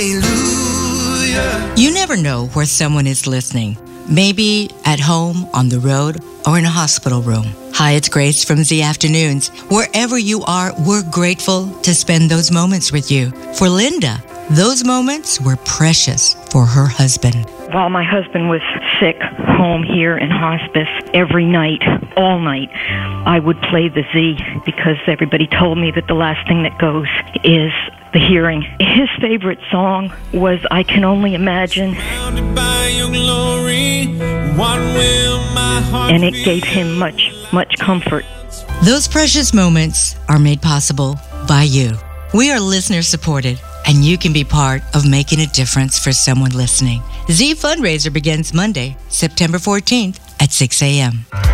You never know where someone is listening. Maybe at home, on the road, or in a hospital room. Hi, it's Grace from Z Afternoons. Wherever you are, we're grateful to spend those moments with you. For Linda, those moments were precious for her husband. While my husband was sick home here in hospice, every night, all night, I would play the Z because everybody told me that the last thing that goes is the hearing. His favorite song was I Can Only Imagine. And it gave him much comfort. Those precious moments are made possible by you. We are listener supported, and you can be part of making a difference for someone listening. Z Fundraiser begins Monday, September 14th at 6 a.m.